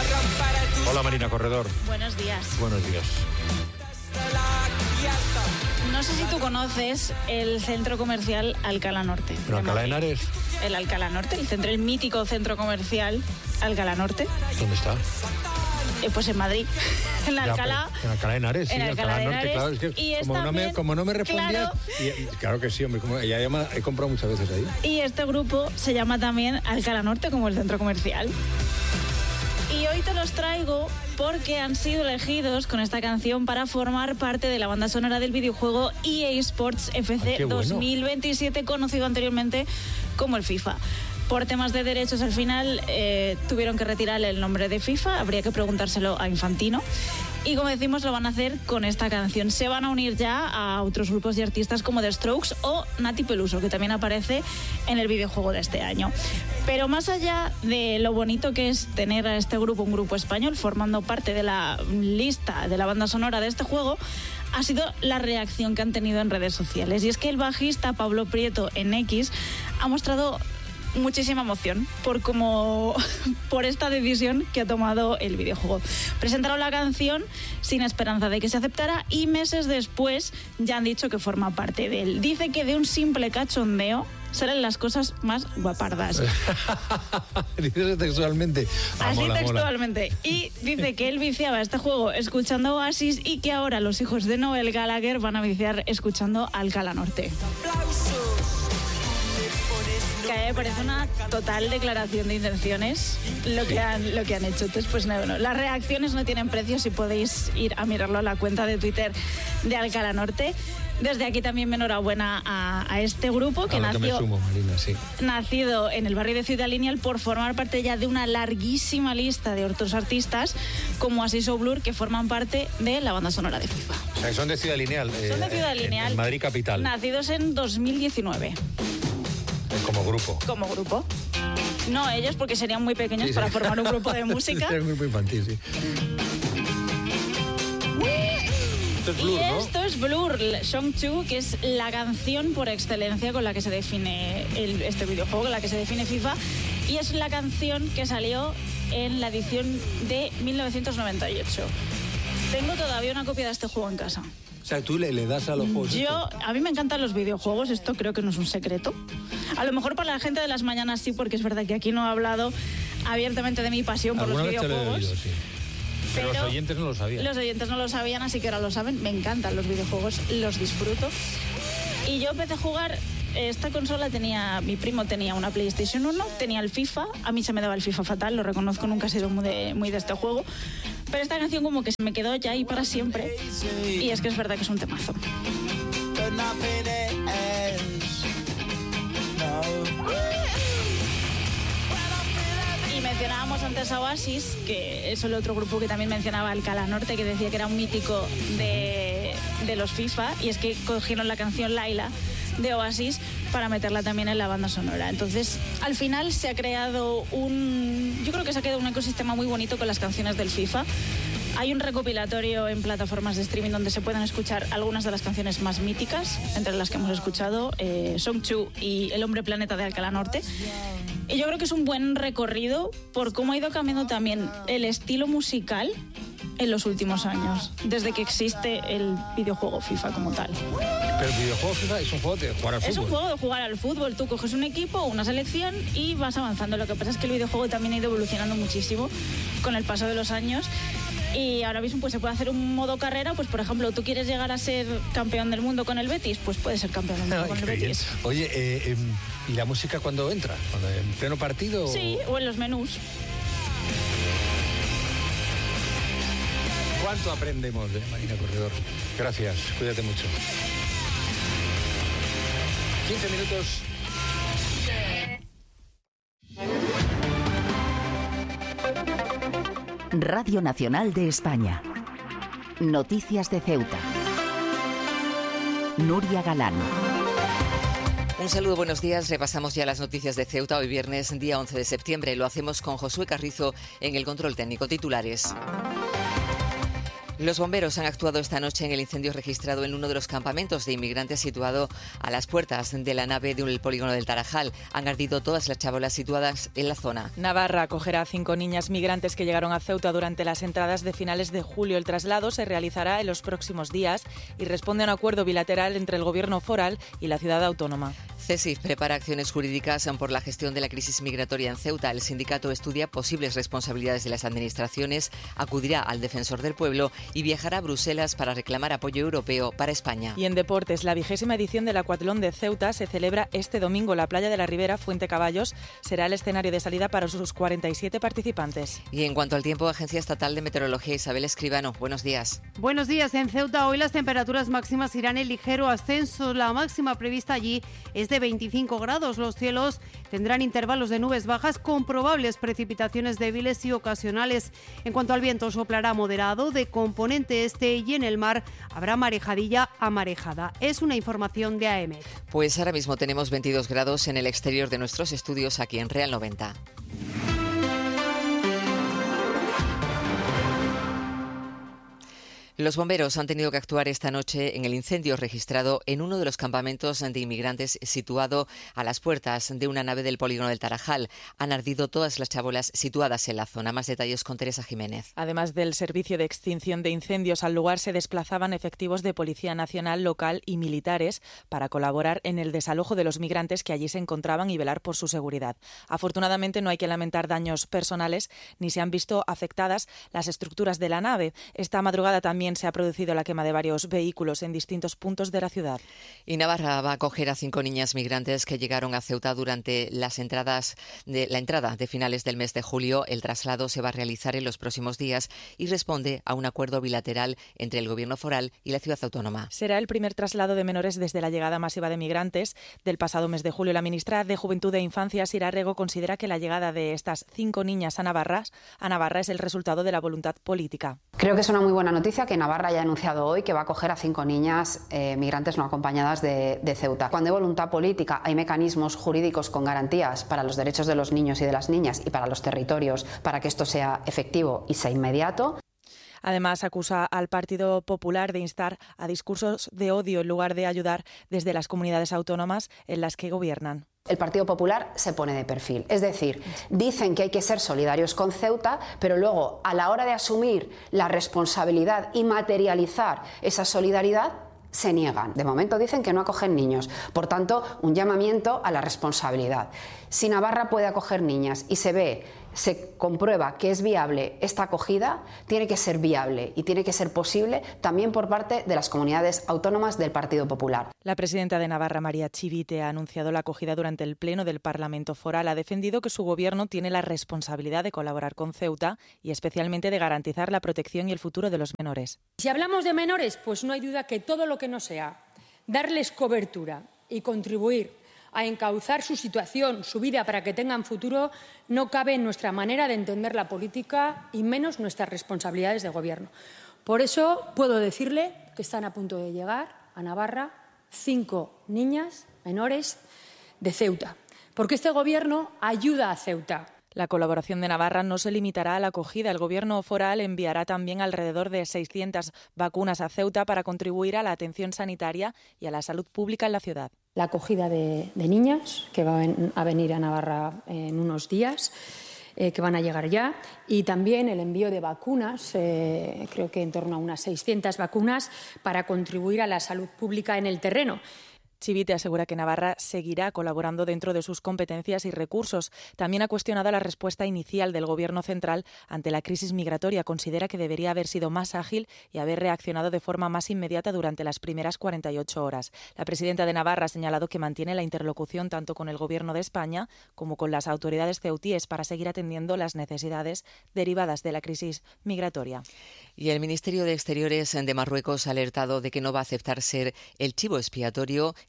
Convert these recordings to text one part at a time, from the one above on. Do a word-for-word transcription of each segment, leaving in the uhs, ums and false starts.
Hola Marina Corredor. Buenos días. Buenos días. No sé si tú conoces el centro comercial Alcalá Norte. ¿Pero Alcalá de Henares? El Alcalá Norte, el centro, el mítico centro comercial Alcalá Norte. ¿Dónde está? Eh, pues en Madrid, en la Ya, Alcalá. En Alcalá de Henares, sí, en Alcalá, Alcalá de Norte, Henares, claro. Es que y es como, también, no me, como no me respondías... claro, Y, y, claro que sí, hombre, como, ya llama, he comprado muchas veces ahí. Y este grupo se llama también Alcalá Norte, como el centro comercial. Y hoy te los traigo porque han sido elegidos con esta canción para formar parte de la banda sonora del videojuego E A Sports F C Ay, bueno. dos mil veintisiete, conocido anteriormente como el FIFA. Por temas de derechos, al final eh, tuvieron que retirar el nombre de FIFA, habría que preguntárselo a Infantino. Y como decimos, lo van a hacer con esta canción. Se van a unir ya a otros grupos y artistas como The Strokes o Nati Peluso, que también aparece en el videojuego de este año. Pero más allá de lo bonito que es tener a este grupo, un grupo español, formando parte de la lista de la banda sonora de este juego, ha sido la reacción que han tenido en redes sociales. Y es que el bajista Pablo Prieto en X ha mostrado muchísima emoción por como por esta decisión que ha tomado el videojuego. Presentaron la canción sin esperanza de que se aceptara y meses después ya han dicho que forma parte de él. Dice que de un simple cachondeo salen las cosas más guapardas. Dice textualmente. Ah, Así mola, textualmente. Mola. Y dice que él viciaba este juego escuchando Oasis y que ahora los hijos de Noel Gallagher van a viciar escuchando Alcalá Norte. Que a mí me parece una total declaración de intenciones lo que han, lo que han hecho. Entonces, pues no, no. Las reacciones no tienen precio, si podéis ir a mirarlo a la cuenta de Twitter de Alcalá Norte. Desde aquí también mi enhorabuena a, a este grupo que, a lo nació, que me sumo, Marina, sí. nacido en el barrio de Ciudad Lineal por formar parte ya de una larguísima lista de otros artistas como Asís o Blur, que forman parte de la banda sonora de FIFA. O sea, son de Ciudad Lineal. Son de Ciudad eh, Lineal. En, en Madrid capital. Nacidos en dos mil diecinueve. Como grupo. Como grupo. No ellos, porque serían muy pequeños sí, para sí. formar un grupo de música. Sería un grupo infantil, sí. Esto es Blur, y ¿no? esto es Blur, Song two, que es la canción por excelencia con la que se define el, este videojuego, con la que se define FIFA. Y es la canción que salió en la edición de mil novecientos noventa y ocho. Tengo todavía una copia de este juego en casa. O sea, tú le, le das a los juegos. Yo, a mí me encantan los videojuegos, esto creo que no es un secreto. A lo mejor para la gente de las mañanas sí, porque es verdad que aquí no he hablado abiertamente de mi pasión por los videojuegos. Vez te lo he oído, sí. Pero, pero los oyentes no lo sabían. Los oyentes no lo sabían, así que ahora lo saben. Me encantan los videojuegos, los disfruto. Y yo empecé a jugar. Esta consola tenía, mi primo tenía una PlayStation uno, tenía el FIFA, a mí se me daba el FIFA fatal, lo reconozco, nunca he sido muy de, muy de este juego, pero esta canción como que se me quedó ya ahí para siempre, y es que es verdad que es un temazo. Y mencionábamos antes a Oasis, que es el otro grupo que también mencionaba Alcalá Norte, que decía que era un mítico de, de los FIFA, y es que cogieron la canción Laila de Oasis para meterla también en la banda sonora. Entonces, al final se ha creado un... Yo creo que se ha creado un ecosistema muy bonito con las canciones del FIFA. Hay un recopilatorio en plataformas de streaming donde se pueden escuchar algunas de las canciones más míticas, entre las que hemos escuchado, eh, Song two y El Hombre Planeta de Alcalá Norte. Y yo creo que es un buen recorrido por cómo ha ido cambiando también el estilo musical en los últimos años, desde que existe el videojuego FIFA como tal. Pero el videojuego FIFA es un juego de jugar al fútbol. Es un juego de jugar al fútbol. Tú coges un equipo, una selección y vas avanzando. Lo que pasa es que el videojuego también ha ido evolucionando muchísimo con el paso de los años. Y ahora mismo pues se puede hacer un modo carrera, pues por ejemplo, tú quieres llegar a ser campeón del mundo con el Betis, pues puedes ser campeón del mundo Ay, con el Betis. Bien. Oye, eh, eh, ¿y la música cuándo entra? ¿Cuando, ¿En pleno partido? Sí, o en los menús. ¿Cuánto aprendemos de Marina Corredor? Gracias, cuídate mucho. quince minutos. Radio Nacional de España. Noticias de Ceuta. Nuria Galán. Un saludo, buenos días. Repasamos ya las noticias de Ceuta hoy viernes, día once de septiembre. Lo hacemos con Josué Carrizo en el control técnico. Titulares. Los bomberos han actuado esta noche en el incendio registrado en uno de los campamentos de inmigrantes situado a las puertas de la nave del polígono del Tarajal. Han ardido todas las chabolas situadas en la zona. Navarra acogerá a cinco niñas migrantes que llegaron a Ceuta durante las entradas de finales de julio. El traslado se realizará en los próximos días y responde a un acuerdo bilateral entre el Gobierno foral y la ciudad autónoma. CESIF prepara acciones jurídicas por la gestión de la crisis migratoria en Ceuta. El sindicato estudia posibles responsabilidades de las administraciones, acudirá al defensor del pueblo y viajará a Bruselas para reclamar apoyo europeo para España. Y en deportes, la vigésima edición del Acuatlón de Ceuta se celebra este domingo. La playa de la Ribera, Fuente Caballos, será el escenario de salida para sus cuarenta y siete participantes. Y en cuanto al tiempo, Agencia Estatal de Meteorología, Isabel Escribano, buenos días. Buenos días. En Ceuta hoy las temperaturas máximas irán en ligero ascenso. La máxima prevista allí es de veinticinco grados. Los cielos tendrán intervalos de nubes bajas con probables precipitaciones débiles y ocasionales. En cuanto al viento, soplará moderado de componente este y en el mar habrá marejadilla a marejada. Es una información de A E M E T. Pues ahora mismo tenemos veintidós grados en el exterior de nuestros estudios aquí en Real noventa. Los bomberos han tenido que actuar esta noche en el incendio registrado en uno de los campamentos de inmigrantes situado a las puertas de una nave del polígono del Tarajal. Han ardido todas las chabolas situadas en la zona. Más detalles con Teresa Jiménez. Además del servicio de extinción de incendios, al lugar se desplazaban efectivos de Policía Nacional, local y militares para colaborar en el desalojo de los migrantes que allí se encontraban y velar por su seguridad. Afortunadamente no hay que lamentar daños personales ni se han visto afectadas las estructuras de la nave. Esta madrugada también se ha producido la quema de varios vehículos en distintos puntos de la ciudad. Y Navarra va a acoger a cinco niñas migrantes que llegaron a Ceuta durante las entradas de la entrada de finales del mes de julio. El traslado se va a realizar en los próximos días y responde a un acuerdo bilateral entre el Gobierno foral y la ciudad autónoma. Será el primer traslado de menores desde la llegada masiva de migrantes del pasado mes de julio. La ministra de Juventud e Infancia, Sira Rego, considera que la llegada de estas cinco niñas a Navarra, a Navarra es el resultado de la voluntad política. Creo que es una muy buena noticia que Navarra haya anunciado hoy que va a acoger a cinco niñas eh, migrantes no acompañadas de, de Ceuta. Cuando hay voluntad política, hay mecanismos jurídicos con garantías para los derechos de los niños y de las niñas y para los territorios para que esto sea efectivo y sea inmediato. Además, acusa al Partido Popular de instar a discursos de odio en lugar de ayudar desde las comunidades autónomas en las que gobiernan. El Partido Popular se pone de perfil, es decir, dicen que hay que ser solidarios con Ceuta, pero luego a la hora de asumir la responsabilidad y materializar esa solidaridad, se niegan. De momento dicen que no acogen niños, por tanto, un llamamiento a la responsabilidad. Si Navarra puede acoger niñas y se ve, se comprueba que es viable esta acogida, tiene que ser viable y tiene que ser posible también por parte de las comunidades autónomas del Partido Popular. La presidenta de Navarra, María Chivite, ha anunciado la acogida durante el Pleno del Parlamento Foral. Ha defendido que su gobierno tiene la responsabilidad de colaborar con Ceuta y especialmente de garantizar la protección y el futuro de los menores. Si hablamos de menores, pues no hay duda que todo lo que no sea darles cobertura y contribuir a encauzar su situación, su vida, para que tengan futuro, no cabe en nuestra manera de entender la política y menos nuestras responsabilidades de gobierno. Por eso puedo decirle que están a punto de llegar a Navarra cinco niñas menores de Ceuta, porque este gobierno ayuda a Ceuta. La colaboración de Navarra no se limitará a la acogida. El Gobierno foral enviará también alrededor de seiscientas vacunas a Ceuta para contribuir a la atención sanitaria y a la salud pública en la ciudad. La acogida de, de niñas, que van a venir a Navarra en unos días, eh, que van a llegar ya, y también el envío de vacunas, eh, creo que en torno a unas seiscientas vacunas, para contribuir a la salud pública en el terreno. Chivite asegura que Navarra seguirá colaborando dentro de sus competencias y recursos. También ha cuestionado la respuesta inicial del Gobierno central ante la crisis migratoria. Considera que debería haber sido más ágil y haber reaccionado de forma más inmediata durante las primeras cuarenta y ocho horas. La presidenta de Navarra ha señalado que mantiene la interlocución tanto con el Gobierno de España como con las autoridades ceutíes para seguir atendiendo las necesidades derivadas de la crisis migratoria. Y el Ministerio de Exteriores de Marruecos ha alertado de que no va a aceptar ser el chivo expiatorio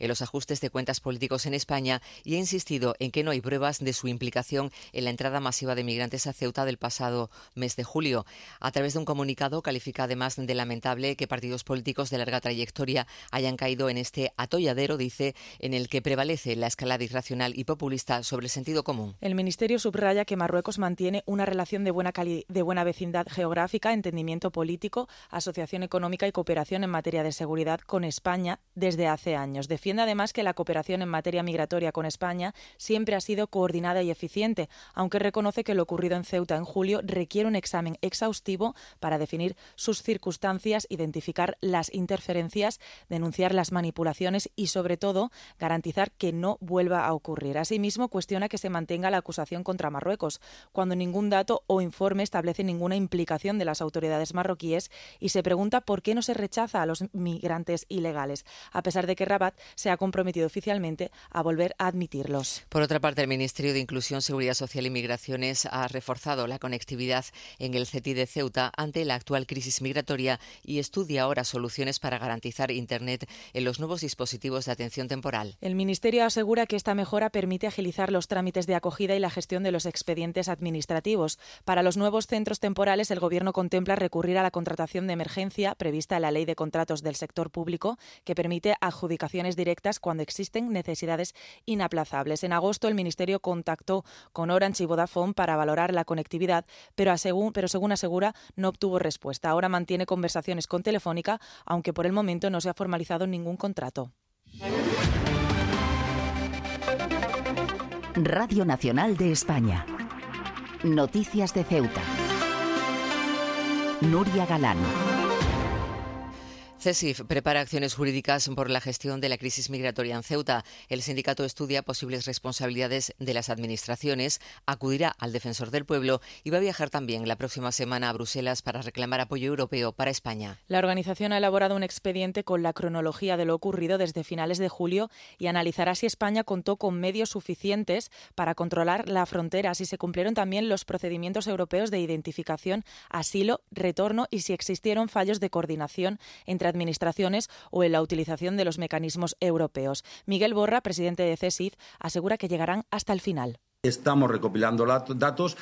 en los ajustes de cuentas políticos en España y ha insistido en que no hay pruebas de su implicación en la entrada masiva de migrantes a Ceuta del pasado mes de julio. A través de un comunicado califica además de lamentable que partidos políticos de larga trayectoria hayan caído en este atolladero, dice, en el que prevalece la escalada irracional y populista sobre el sentido común. El Ministerio subraya que Marruecos mantiene una relación de buena, cali- de buena vecindad geográfica, entendimiento político, asociación económica y cooperación en materia de seguridad con España desde hace años. Defiende además que la cooperación en materia migratoria con España siempre ha sido coordinada y eficiente, aunque reconoce que lo ocurrido en Ceuta en julio requiere un examen exhaustivo para definir sus circunstancias, identificar las interferencias, denunciar las manipulaciones y, sobre todo, garantizar que no vuelva a ocurrir. Asimismo, cuestiona que se mantenga la acusación contra Marruecos, cuando ningún dato o informe establece ninguna implicación de las autoridades marroquíes, y se pregunta por qué no se rechaza a los migrantes ilegales, a pesar de que Rabat se ha comprometido oficialmente a volver a admitirlos. Por otra parte, el Ministerio de Inclusión, Seguridad Social y Migraciones ha reforzado la conectividad en el C E T I de Ceuta ante la actual crisis migratoria y estudia ahora soluciones para garantizar Internet en los nuevos dispositivos de atención temporal. El Ministerio asegura que esta mejora permite agilizar los trámites de acogida y la gestión de los expedientes administrativos. Para los nuevos centros temporales, el Gobierno contempla recurrir a la contratación de emergencia prevista en la Ley de Contratos del Sector Público, que permite adjudicaciones directas cuando existen necesidades inaplazables. En agosto, el Ministerio contactó con Orange y Vodafone para valorar la conectividad, pero, asegún, pero según asegura, no obtuvo respuesta. Ahora mantiene conversaciones con Telefónica, aunque por el momento no se ha formalizado ningún contrato. Radio Nacional de España. Noticias de Ceuta. Nuria Galán. CESIF prepara acciones jurídicas por la gestión de la crisis migratoria en Ceuta. El sindicato estudia posibles responsabilidades de las administraciones, acudirá al Defensor del Pueblo y va a viajar también la próxima semana a Bruselas para reclamar apoyo europeo para España. La organización ha elaborado un expediente con la cronología de lo ocurrido desde finales de julio y analizará si España contó con medios suficientes para controlar la frontera, si se cumplieron también los procedimientos europeos de identificación, asilo, retorno y si existieron fallos de coordinación entre administraciones o en la utilización de los mecanismos europeos. Miguel Borra, presidente de CESIF, asegura que llegarán hasta el final. Estamos recopilando datos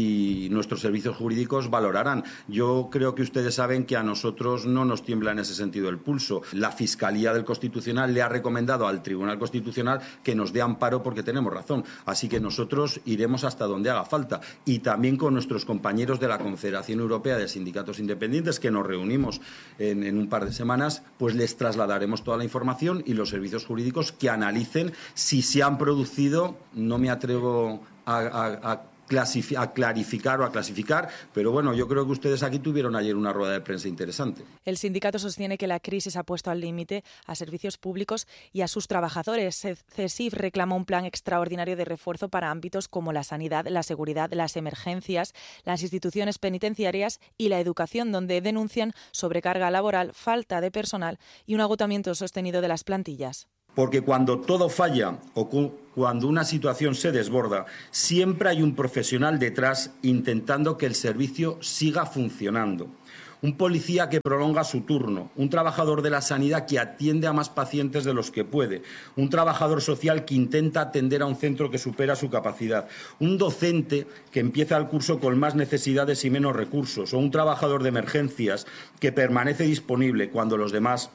y nuestros servicios jurídicos valorarán. Yo creo que ustedes saben que a nosotros no nos tiembla en ese sentido el pulso. La Fiscalía del Constitucional le ha recomendado al Tribunal Constitucional que nos dé amparo porque tenemos razón. Así que nosotros iremos hasta donde haga falta. Y también con nuestros compañeros de la Confederación Europea de Sindicatos Independientes, que nos reunimos en, en un par de semanas, pues les trasladaremos toda la información y los servicios jurídicos que analicen si se han producido, no me atrevo A, a, a, clasific- a clarificar o a clasificar, pero bueno, yo creo que ustedes aquí tuvieron ayer una rueda de prensa interesante. El sindicato sostiene que la crisis ha puesto al límite a servicios públicos y a sus trabajadores. CESIF reclama un plan extraordinario de refuerzo para ámbitos como la sanidad, la seguridad, las emergencias, las instituciones penitenciarias y la educación, donde denuncian sobrecarga laboral, falta de personal y un agotamiento sostenido de las plantillas. Porque cuando todo falla o cu- cuando una situación se desborda, siempre hay un profesional detrás intentando que el servicio siga funcionando. Un policía que prolonga su turno, un trabajador de la sanidad que atiende a más pacientes de los que puede, un trabajador social que intenta atender a un centro que supera su capacidad, un docente que empieza el curso con más necesidades y menos recursos, o un trabajador de emergencias que permanece disponible cuando los demás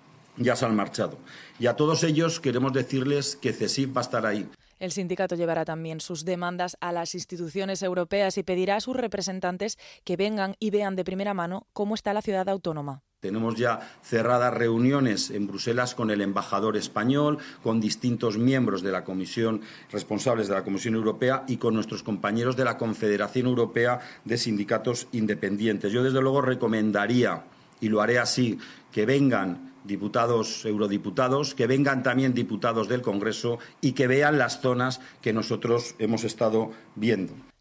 ya se han marchado. Y a todos ellos queremos decirles que CESIF va a estar ahí. El sindicato llevará también sus demandas a las instituciones europeas y pedirá a sus representantes que vengan y vean de primera mano cómo está la ciudad autónoma. Tenemos ya cerradas reuniones en Bruselas con el embajador español, con distintos miembros de la Comisión, responsables de la Comisión Europea y con nuestros compañeros de la Confederación Europea de Sindicatos Independientes. Yo, desde luego, recomendaría, y lo haré así, que vengan diputados, eurodiputados, que vengan también diputados del Congreso y que vean las zonas que nosotros hemos estado viendo.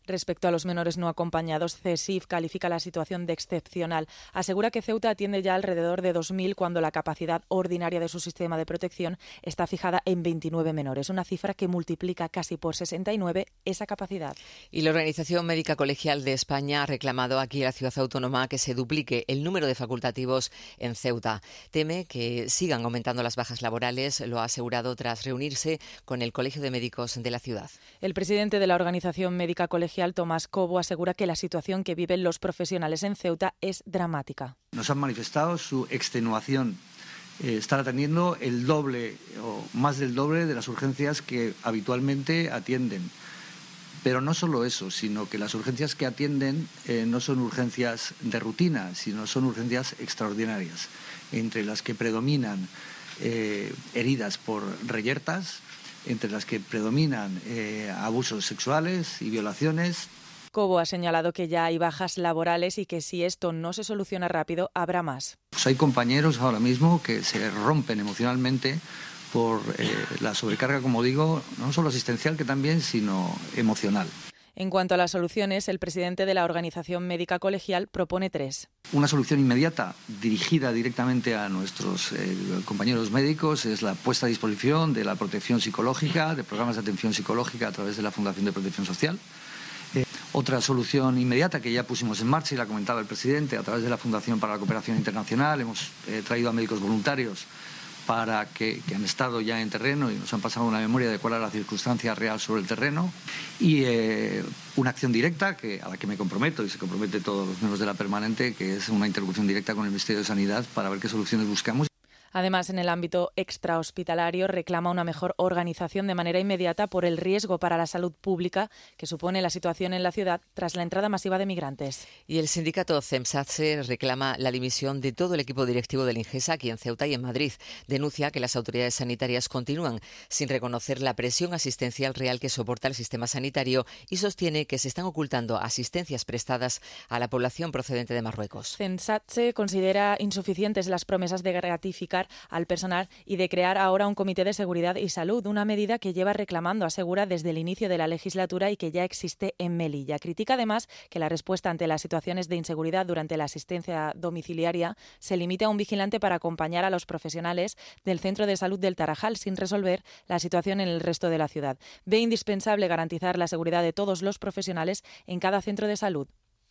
Respecto a los menores no acompañados, CESIF califica la situación de excepcional. Asegura que Ceuta atiende ya alrededor de dos mil cuando la capacidad ordinaria de su sistema de protección está fijada en veintinueve menores, una cifra que multiplica casi por sesenta y nueve esa capacidad. Y la Organización Médica Colegial de España ha reclamado aquí en la ciudad autónoma que se duplique el número de facultativos en Ceuta. Teme que sigan aumentando las bajas laborales, lo ha asegurado tras reunirse con el Colegio de Médicos de la ciudad. El presidente de la Organización Médica Colegial, Tomás Cobo, asegura que la situación que viven los profesionales en Ceuta es dramática. Nos han manifestado su extenuación. Eh, están atendiendo el doble o más del doble de las urgencias que habitualmente atienden. Pero no solo eso, sino que las urgencias que atienden eh, no son urgencias de rutina, sino son urgencias extraordinarias, entre las que predominan eh, heridas por reyertas, entre las que predominan eh, abusos sexuales y violaciones. Cobo ha señalado que ya hay bajas laborales y que si esto no se soluciona rápido, habrá más. Pues hay compañeros ahora mismo que se rompen emocionalmente por eh, la sobrecarga, como digo, no solo asistencial que también, sino emocional. En cuanto a las soluciones, el presidente de la Organización Médica Colegial propone tres. Una solución inmediata, dirigida directamente a nuestros eh, compañeros médicos, es la puesta a disposición de la protección psicológica, de programas de atención psicológica a través de la Fundación de Protección Social. Eh, otra solución inmediata que ya pusimos en marcha y la comentaba el presidente, a través de la Fundación para la Cooperación Internacional, hemos eh, traído a médicos voluntarios para que, que han estado ya en terreno y nos han pasado una memoria de cuál es la circunstancia real sobre el terreno y eh, una acción directa que, a la que me comprometo y se compromete todos los miembros de la permanente, que es una interlocución directa con el Ministerio de Sanidad para ver qué soluciones buscamos. Además, en el ámbito extrahospitalario reclama una mejor organización de manera inmediata por el riesgo para la salud pública que supone la situación en la ciudad tras la entrada masiva de migrantes. Y el sindicato CEMSATSE reclama la dimisión de todo el equipo directivo del INGESA aquí en Ceuta y en Madrid. Denuncia que las autoridades sanitarias continúan sin reconocer la presión asistencial real que soporta el sistema sanitario y sostiene que se están ocultando asistencias prestadas a la población procedente de Marruecos. CEMSATSE considera insuficientes las promesas de gratificar al personal y de crear ahora un comité de seguridad y salud, una medida que lleva reclamando, asegura, desde el inicio de la legislatura y que ya existe en Melilla. Critica además que la respuesta ante las situaciones de inseguridad durante la asistencia domiciliaria se limite a un vigilante para acompañar a los profesionales del Centro de Salud del Tarajal sin resolver la situación en el resto de la ciudad. Ve indispensable garantizar la seguridad de todos los profesionales en cada centro de salud.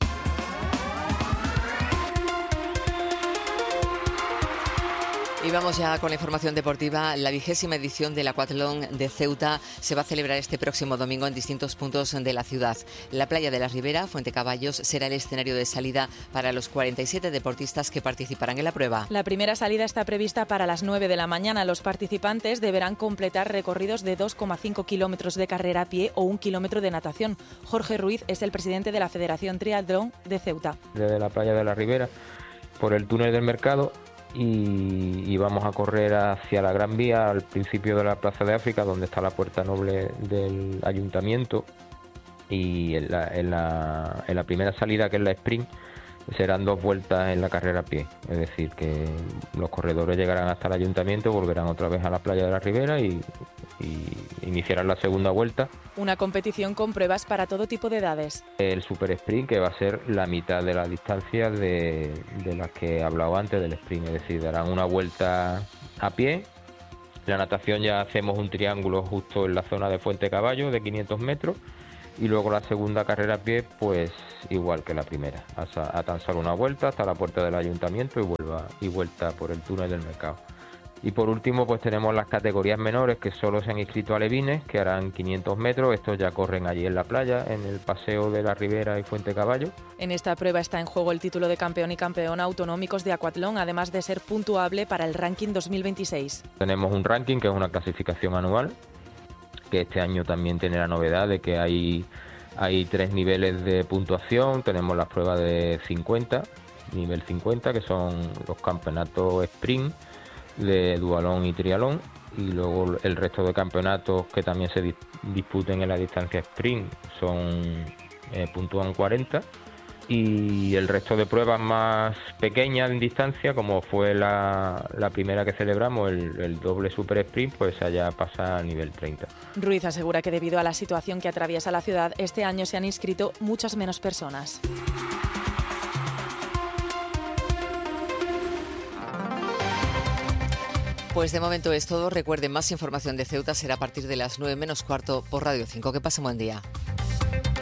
Y vamos ya con la información deportiva. La vigésima edición del Aquatlón de Ceuta se va a celebrar este próximo domingo en distintos puntos de la ciudad. La playa de la Ribera, Fuentecaballos, será el escenario de salida para los cuarenta y siete deportistas que participarán en la prueba. La primera salida está prevista para las nueve de la mañana. Los participantes deberán completar recorridos de dos coma cinco kilómetros de carrera a pie o un kilómetro de natación. Jorge Ruiz es el presidente de la Federación Triatlón de Ceuta. Desde la playa de la Ribera, por el túnel del Mercado, Y, y vamos a correr hacia la Gran Vía, al principio de la Plaza de África, donde está la puerta noble del ayuntamiento, y en la, en la, en la primera salida, que es la sprint, serán dos vueltas en la carrera a pie, es decir, que los corredores llegarán hasta el ayuntamiento, volverán otra vez a la playa de la Ribera y, y iniciarán la segunda vuelta. Una competición con pruebas para todo tipo de edades. El super sprint, que va a ser la mitad de la distancia de, de las que he hablado antes del sprint, es decir, darán una vuelta a pie. La natación ya hacemos un triángulo justo en la zona de Fuentecaballos de quinientos metros. Y luego la segunda carrera a pie, pues igual que la primera, a, a tan solo una vuelta hasta la puerta del ayuntamiento y, vuelva, y vuelta por el túnel del Mercado. Y por último, pues tenemos las categorías menores, que solo se han inscrito alevines, que harán quinientos metros. Estos ya corren allí en la playa, en el paseo de la Ribera y Fuentecaballos. En esta prueba está en juego el título de campeón y campeona autonómicos de Aquatlón, además de ser puntuable para el ranking dos mil veintiséis. Tenemos un ranking, que es una clasificación anual, que este año también tiene la novedad de que hay, hay tres niveles de puntuación. Tenemos las pruebas de cincuenta, nivel cincuenta, que son los campeonatos sprint de dualón y trialón, y luego el resto de campeonatos que también se dis- disputen en la distancia sprint son eh, puntúan cuarenta, y el resto de pruebas más pequeñas en distancia, como fue la, la primera que celebramos, el, el doble super sprint, pues allá pasa a nivel treinta. Ruiz asegura que debido a la situación que atraviesa la ciudad, este año se han inscrito muchas menos personas. Pues de momento es todo. Recuerden, más información de Ceuta será a partir de las nueve menos cuarto por Radio cinco. Que pasen buen día.